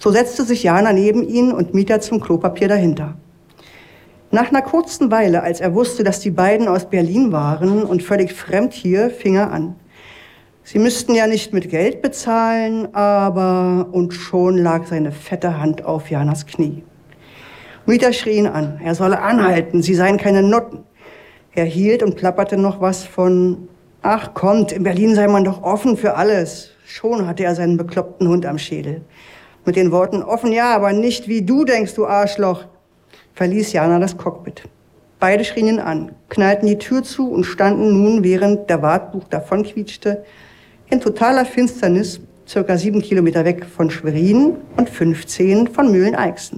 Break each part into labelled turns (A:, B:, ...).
A: So setzte sich Jana neben ihn und Mieter zum Klopapier dahinter. Nach einer kurzen Weile, als er wusste, dass die beiden aus Berlin waren und völlig fremd hier, fing er an. Sie müssten ja nicht mit Geld bezahlen, aber... Und schon lag seine fette Hand auf Janas Knie. Mieter schrie ihn an, er solle anhalten, sie seien keine Nutten. Er hielt und plapperte noch was von: Ach kommt, in Berlin sei man doch offen für alles. Schon hatte er seinen bekloppten Hund am Schädel. Mit den Worten: Offen ja, aber nicht wie du denkst, du Arschloch, verließ Jana das Cockpit. Beide schrien ihn an, knallten die Tür zu und standen nun, während der Wartbuch davonquietschte, in totaler Finsternis, circa 7 Kilometer weg von Schwerin und 15 von Mühlen-Eichsen.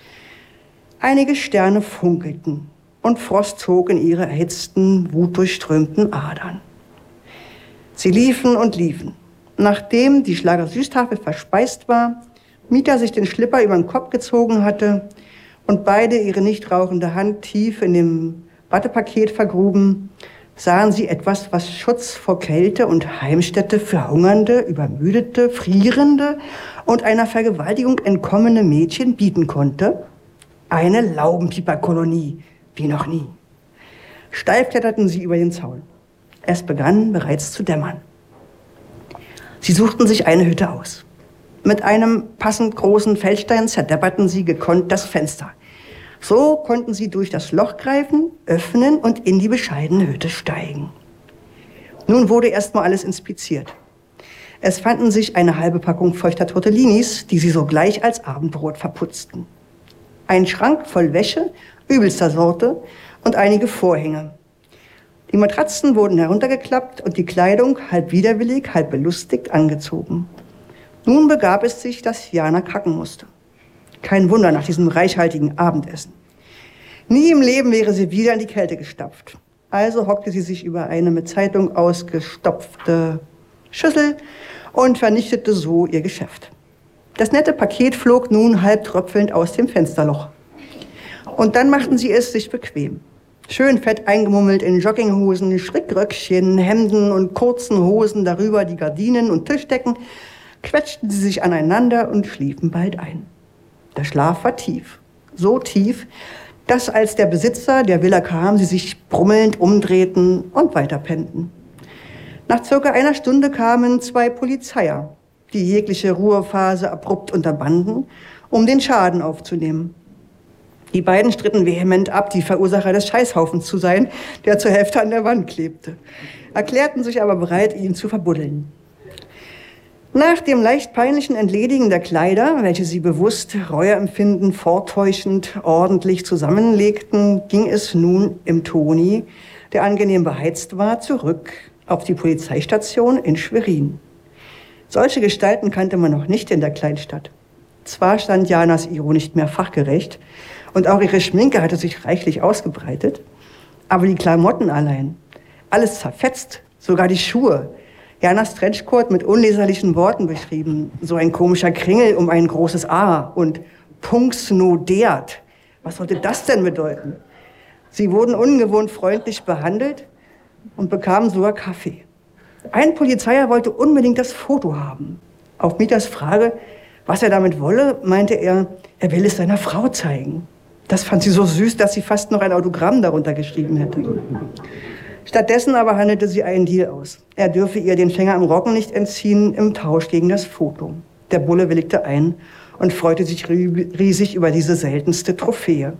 A: Einige Sterne funkelten und Frost zog in ihre erhitzten, wutdurchströmten Adern. Sie liefen und liefen. Nachdem die Schlager-Süßtafel verspeist war, Mieter sich den Schlipper über den Kopf gezogen hatte und beide ihre nicht rauchende Hand tief in dem Wattepaket vergruben, sahen sie etwas, was Schutz vor Kälte und Heimstätte für hungernde, übermüdete, frierende und einer Vergewaltigung entkommene Mädchen bieten konnte: eine Laubenpieperkolonie, wie noch nie. Steif kletterten sie über den Zaun. Es begann bereits zu dämmern. Sie suchten sich eine Hütte aus. Mit einem passend großen Feldstein zerdepperten sie gekonnt das Fenster. So konnten sie durch das Loch greifen, öffnen und in die bescheidene Hütte steigen. Nun wurde erstmal alles inspiziert. Es fanden sich eine halbe Packung feuchter Tortellinis, die sie sogleich als Abendbrot verputzten. Ein Schrank voll Wäsche, übelster Sorte, und einige Vorhänge. Die Matratzen wurden heruntergeklappt und die Kleidung, halb widerwillig, halb belustigt, angezogen. Nun begab es sich, dass Jana kacken musste. Kein Wunder nach diesem reichhaltigen Abendessen. Nie im Leben wäre sie wieder in die Kälte gestapft. Also hockte sie sich über eine mit Zeitung ausgestopfte Schüssel und vernichtete so ihr Geschäft. Das nette Paket flog nun halb tröpfelnd aus dem Fensterloch. Und dann machten sie es sich bequem. Schön fett eingemummelt in Jogginghosen, Strickröckchen, Hemden und kurzen Hosen, darüber die Gardinen und Tischdecken, quetschten sie sich aneinander und schliefen bald ein. Der Schlaf war tief, so tief, dass als der Besitzer der Villa kam, sie sich brummelnd umdrehten und weiterpennten. Nach circa einer Stunde kamen 2 Polizeier, die jegliche Ruhephase abrupt unterbanden, um den Schaden aufzunehmen. Die beiden stritten vehement ab, die Verursacher des Scheißhaufens zu sein, der zur Hälfte an der Wand klebte, erklärten sich aber bereit, ihn zu verbuddeln. Nach dem leicht peinlichen Entledigen der Kleider, welche sie bewusst, Reueempfinden vortäuschend, ordentlich zusammenlegten, ging es nun im Toni, der angenehm beheizt war, zurück auf die Polizeistation in Schwerin. Solche Gestalten kannte man noch nicht in der Kleinstadt. Zwar stand Janas Iro nicht mehr fachgerecht und auch ihre Schminke hatte sich reichlich ausgebreitet, aber die Klamotten allein, alles zerfetzt, sogar die Schuhe. Janas Trenchcoat mit unleserlichen Worten beschrieben, so ein komischer Kringel um ein großes A und Punks no deert. Was sollte das denn bedeuten? Sie wurden ungewohnt freundlich behandelt und bekamen sogar Kaffee. Ein Polizeier wollte unbedingt das Foto haben. Auf Mieters Frage, was er damit wolle, meinte er will es seiner Frau zeigen. Das fand sie so süß, dass sie fast noch ein Autogramm darunter geschrieben hätte. Stattdessen aber handelte sie einen Deal aus. Er dürfe ihr den Fänger im Roggen nicht entziehen im Tausch gegen das Foto. Der Bulle willigte ein und freute sich riesig über diese seltenste Trophäe.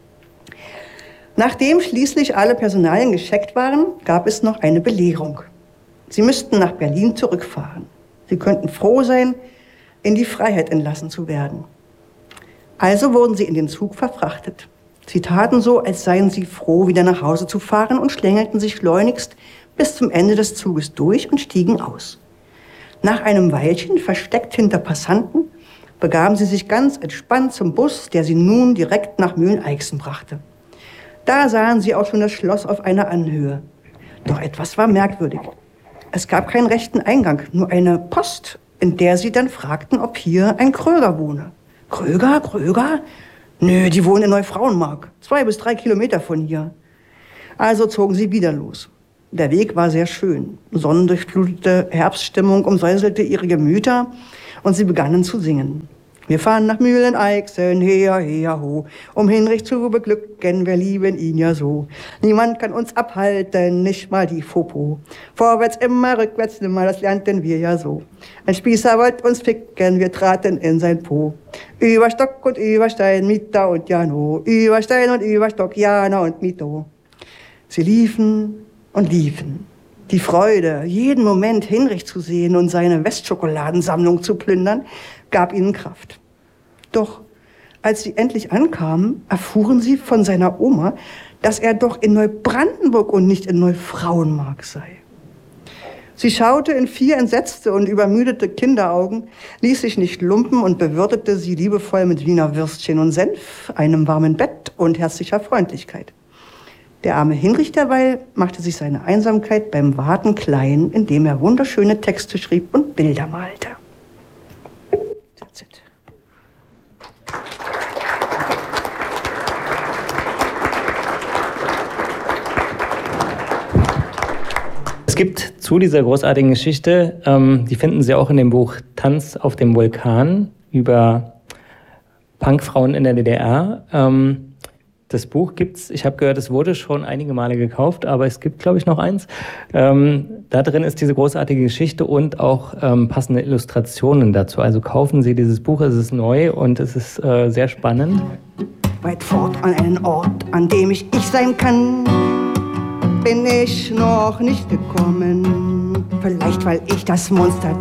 A: Nachdem schließlich alle Personalien gecheckt waren, gab es noch eine Belehrung. Sie müssten nach Berlin zurückfahren. Sie könnten froh sein, in die Freiheit entlassen zu werden. Also wurden sie in den Zug verfrachtet. Sie taten so, als seien sie froh, wieder nach Hause zu fahren und schlängelten sich schleunigst bis zum Ende des Zuges durch und stiegen aus. Nach einem Weilchen, versteckt hinter Passanten, begaben sie sich ganz entspannt zum Bus, der sie nun direkt nach Mühlen-Eichsen brachte. Da sahen sie auch schon das Schloss auf einer Anhöhe. Doch etwas war merkwürdig. Es gab keinen rechten Eingang, nur eine Post, in der sie dann fragten, ob hier ein Kröger wohne. Kröger? Kröger? Nö, die wohnen in Neufrauenmark, 2 bis 3 Kilometer von hier. Also zogen sie wieder los. Der Weg war sehr schön. Sonnendurchflutete Herbststimmung umsäuselte ihre Gemüter und sie begannen zu singen. Wir fahren nach Mühlen-Eichseln, her, her, ho, um Hinrich zu beglücken, wir lieben ihn ja so. Niemand kann uns abhalten, nicht mal die Fopo. Vorwärts immer, rückwärts nimmer, das lernten wir ja so. Ein Spießer wollt uns ficken, wir traten in sein Po. Über Stock und über Stein, Mita und Jano, über Stein und über Stock, Jana und Mito. Sie liefen und liefen. Die Freude, jeden Moment Hinrich zu sehen und seine Westschokoladensammlung zu plündern, gab ihnen Kraft. Doch als sie endlich ankamen, erfuhren sie von seiner Oma, dass er doch in Neubrandenburg und nicht in Neufrauenmark sei. Sie schaute in 4 entsetzte und übermüdete Kinderaugen, ließ sich nicht lumpen und bewirtete sie liebevoll mit Wiener Würstchen und Senf, einem warmen Bett und herzlicher Freundlichkeit. Der arme Hinrich derweil machte sich seine Einsamkeit beim Warten klein, indem er wunderschöne Texte schrieb und Bilder malte. That's it.
B: Es gibt zu dieser großartigen Geschichte, die finden Sie auch in dem Buch Tanz auf dem Vulkan über Punkfrauen in der DDR. Das Buch gibt's, ich habe gehört, es wurde schon einige Male gekauft, aber es gibt, glaube ich, noch eins. Da drin ist diese großartige Geschichte und auch passende Illustrationen dazu. Also kaufen Sie dieses Buch, es ist neu und es ist sehr spannend.
A: Weit fort an einen Ort, an dem ich sein kann, bin ich noch nicht gekommen. Vielleicht, weil ich das Monster